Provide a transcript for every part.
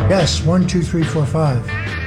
Yes, 1, 2, 3, 4, 5.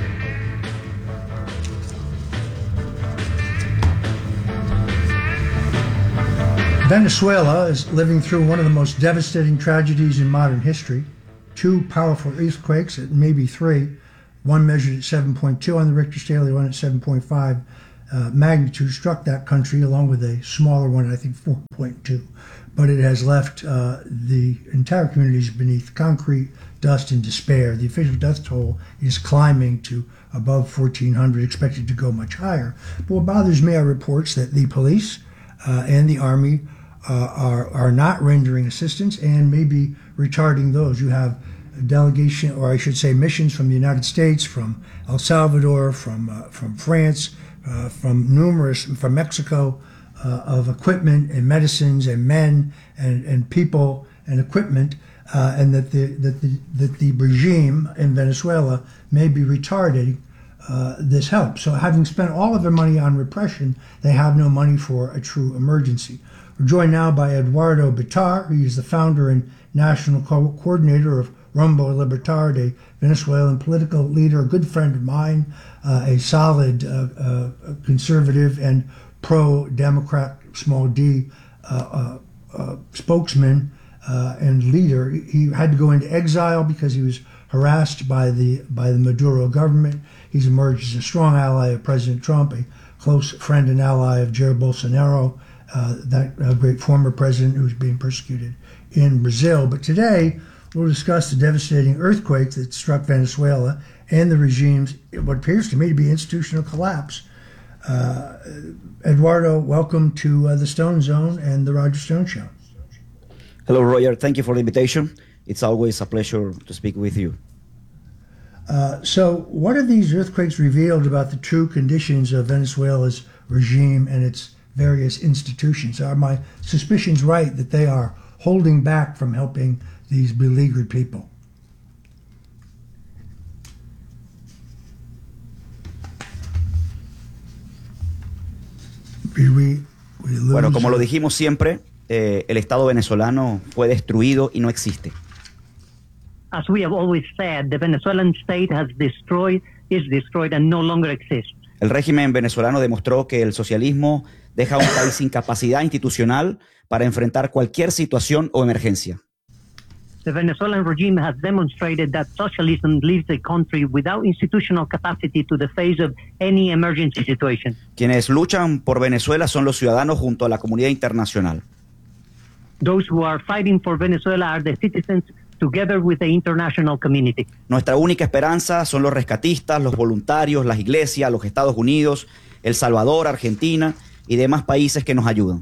Venezuela is living through one of the most devastating tragedies in modern history. Two powerful earthquakes, maybe three. One measured at 7.2 on the Richter scale, one at 7.5 magnitude, struck that country, along with a smaller one, I think 4.2. But it has left the entire communities beneath concrete, dust, and despair. The official death toll is climbing to above 1,400, expected to go much higher. But what bothers me are reports that the police and the army are not rendering assistance and maybe retarding those. You have a delegation, or I should say missions from the United States, from El Salvador, from France, from Mexico, of equipment and medicines and men and people and equipment, and that the regime in Venezuela may be retarding this help. So having spent all of their money on repression, they have no money for a true emergency. We're joined now by Eduardo Bitar. He is the founder and national coordinator of Rumbo Libertad, a Venezuelan political leader, a good friend of mine, a solid conservative and pro-democrat, small d, spokesman and leader. He had to go into exile because he was harassed by the Maduro government. He's emerged as a strong ally of President Trump, a close friend and ally of Jair Bolsonaro, that great former president who's being persecuted in Brazil. But today, we'll discuss the devastating earthquake that struck Venezuela and the regime's, what appears to me to be, institutional collapse. Eduardo, welcome to the Stone Zone and the Roger Stone Show. Hello, Roger. Thank you for the invitation. It's always a pleasure to speak with you. So what have these earthquakes revealed about the true conditions of Venezuela's regime and its various institutions? Are my suspicions right that they are holding back from helping these beleaguered people? Bueno, como lo dijimos siempre, el Estado venezolano fue destruido y no existe. As we have always said, the Venezuelan state is destroyed and no longer exists. El régimen venezolano demostró que el socialismo deja a un país sin capacidad institucional para enfrentar cualquier situación o emergencia. The Venezuelan regime has demonstrated that socialism leaves the country without institutional capacity to the face of any emergency situation. Quienes luchan por Venezuela son los ciudadanos junto a la comunidad internacional. Those who are fighting for Venezuela are the citizens together with the international community. Nuestra única esperanza son los rescatistas, los voluntarios, las iglesias, los Estados Unidos, El Salvador, Argentina y demás países que nos ayudan.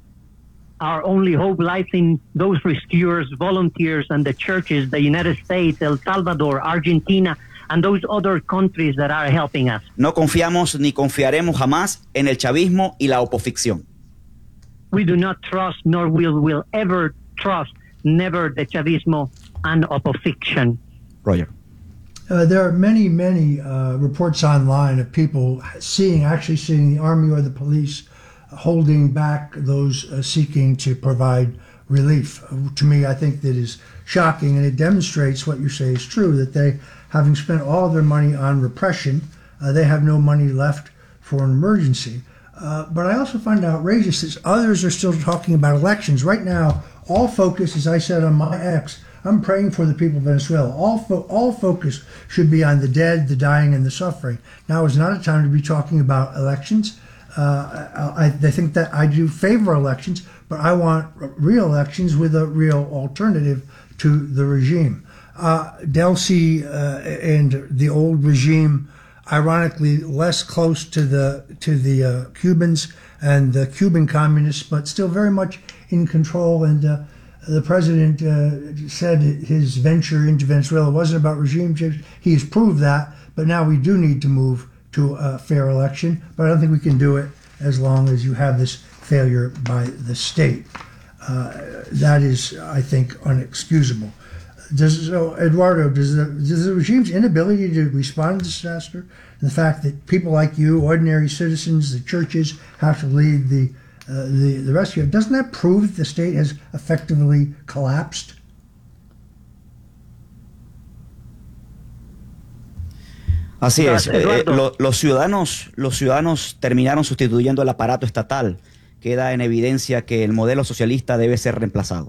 Our only hope lies in those rescuers, volunteers, and the churches, the United States, El Salvador, Argentina, and those other countries that are helping us. No confiamos ni confiaremos jamás en el chavismo y la opoficción. We do not trust, nor will ever trust, never the chavismo and opposition. Roger. There are many reports online of people actually seeing the army or the police holding back those seeking to provide relief. To me, I think that is shocking, and it demonstrates what you say is true, that they, having spent all their money on repression, they have no money left for an emergency. But I also find it outrageous that others are still talking about elections. Right now, all focus, as I said on my X, I'm praying for the people of Venezuela. All focus should be on the dead, the dying, and the suffering. Now is not a time to be talking about elections. I think that I do favor elections, but I want real elections with a real alternative to the regime. Delcy and the old regime, ironically, less close to the Cubans and the Cuban communists, but still very much in control. And the president said his venture into Venezuela wasn't about regime change. He has proved that, but now we do need to move to a fair election. But I don't think we can do it as long as you have this failure by the state. That is, I think, unexcusable. Eduardo, does the regime's inability to respond to disaster, and the fact that people like you, ordinary citizens, the churches, have to lead the rescue, doesn't that prove that the state has effectively collapsed? Así es. Eduardo. Los ciudadanos terminaron sustituyendo el aparato estatal. Queda en evidencia que el modelo socialista debe ser reemplazado.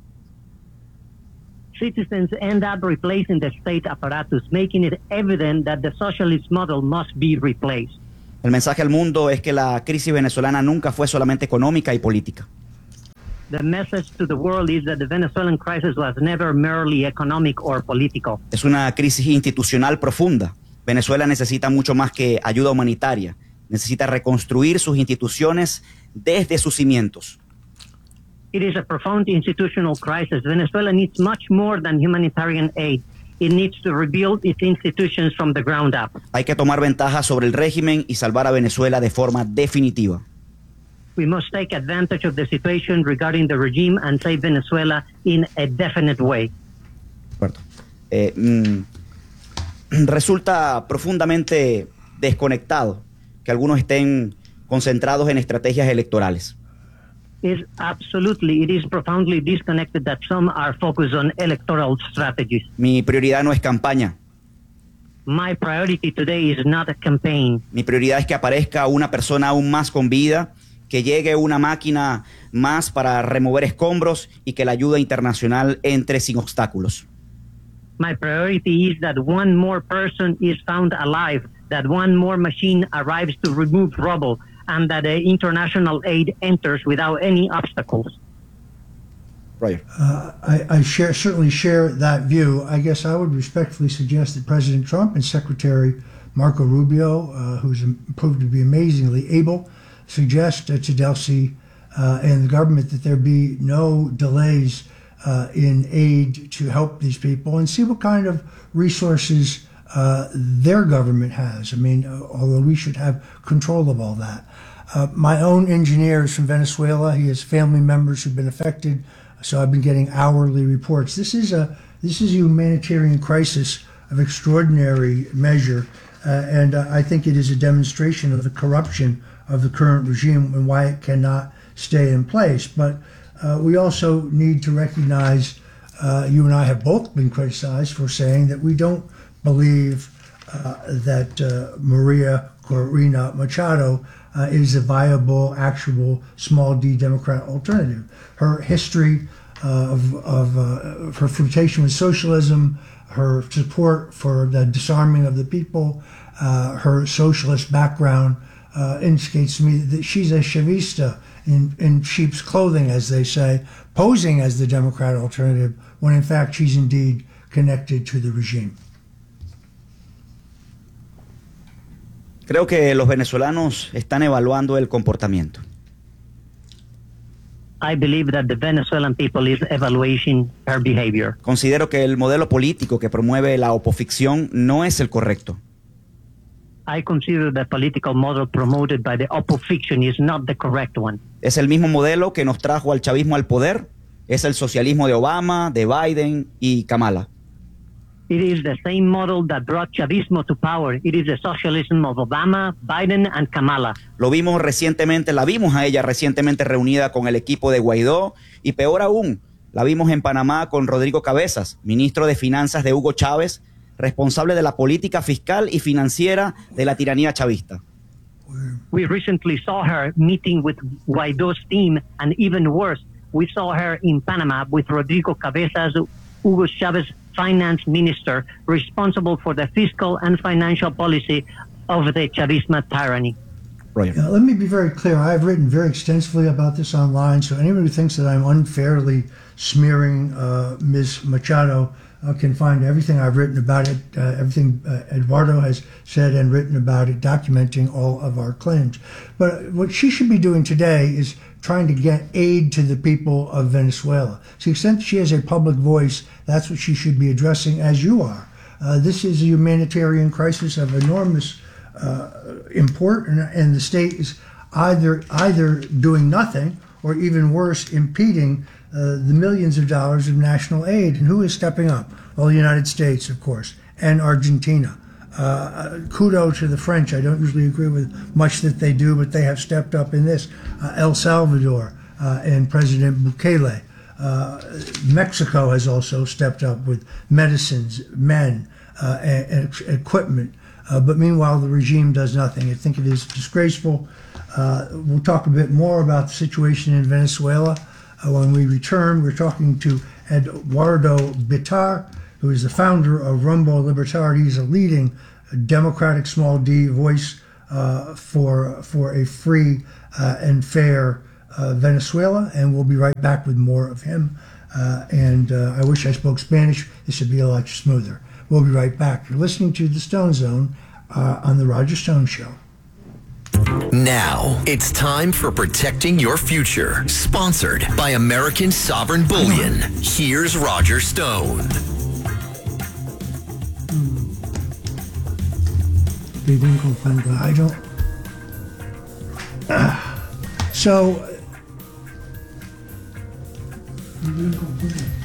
Citizens end up replacing the state apparatus, making it evident that the socialist model must be replaced. El mensaje al mundo es que la crisis venezolana nunca fue solamente económica y política. The message to the world is that the Venezuelan crisis was never merely economic or political. Es una crisis institucional profunda. Venezuela necesita mucho más que ayuda humanitaria. Necesita reconstruir sus instituciones desde sus cimientos. It is a profound institutional crisis. Venezuela needs much more than humanitarian aid. It needs to rebuild its institutions from the ground up. Hay que tomar ventaja sobre el régimen y salvar a Venezuela de forma definitiva. We must take advantage of the situation regarding the regime and save Venezuela in a definite way. Resulta profundamente desconectado que algunos estén concentrados en estrategias electorales. It is profoundly disconnected that some are focused on electoral strategies. Mi prioridad no es campaña. My priority today is not a campaign. Mi prioridad es que aparezca una persona aún más con vida, que llegue una máquina más para remover escombros y que la ayuda internacional entre sin obstáculos. My priority is that one more person is found alive, that one more machine arrives to remove rubble, and that the international aid enters without any obstacles. Roger. I certainly share that view. I guess I would respectfully suggest that President Trump and Secretary Marco Rubio, who's proved to be amazingly able, suggest to Delcy and the government that there be no delays in aid to help these people, and see what kind of resources their government has. I mean, although we should have control of all that. My own engineer is from Venezuela. He has family members who've been affected, so I've been getting hourly reports. This is a humanitarian crisis of extraordinary measure, and I think it is a demonstration of the corruption of the current regime and why it cannot stay in place. But we also need to recognize, you and I have both been criticized for saying that we don't believe that Maria Corina Machado is a viable, actual, small d Democrat alternative. Her history of her flirtation with socialism, her support for the disarming of the people, her socialist background indicates to me that she's a Chavista in sheep's clothing, as they say, posing as the Democrat alternative, when in fact she's indeed connected to the regime. Creo que los venezolanos están evaluando el comportamiento. I believe that the Venezuelan people is evaluating her behavior. Considero que el modelo político que promueve la opoficción no es el correcto. I consider the political model promoted by the opposition is not the correct one. Es el mismo modelo que nos trajo al chavismo al poder. Es el socialismo de Obama, de Biden y Kamala. It is the same model that brought Chavismo to power. It is the socialism of Obama, Biden, and Kamala. La vimos a ella recientemente reunida con el equipo de Guaidó y peor aún, la vimos en Panamá con Rodrigo Cabezas, ministro de Finanzas de Hugo Chávez, responsable de la política fiscal y financiera de la tiranía chavista. We recently saw her meeting with Guaido's team, and even worse, we saw her in Panama with Rodrigo Cabezas, Hugo Chávez finance minister, responsible for the fiscal and financial policy of the Chavismo tyranny. Right. Now, let me be very clear. I've written very extensively about this online, so anyone who thinks that I'm unfairly smearing Ms. Machado can find everything I've written about it, everything Eduardo has said and written about it, documenting all of our claims. But what she should be doing today is trying to get aid to the people of Venezuela. To the extent that she has a public voice, that's what she should be addressing, as you are. This is a humanitarian crisis of enormous import, and the state is either doing nothing or, even worse, impeding the millions of dollars of national aid. And who is stepping up? Well, the United States, of course, and Argentina. Kudos to the French. I don't usually agree with much that they do, but they have stepped up in this. El Salvador and President Bukele. Mexico has also stepped up with medicines, men, and equipment. But meanwhile, the regime does nothing. I think it is disgraceful. We'll talk a bit more about the situation in Venezuela when we return. We're talking to Eduardo Bitar, who is the founder of Rumbo Libertad. He's a leading democratic small d voice for a free and fair Venezuela. And we'll be right back with more of him. I wish I spoke Spanish. This would be a lot smoother. We'll be right back. You're listening to The Stone Zone on The Roger Stone Show. Now, it's time for Protecting Your Future, sponsored by American Sovereign Bullion. Here's Roger Stone. I don't. So.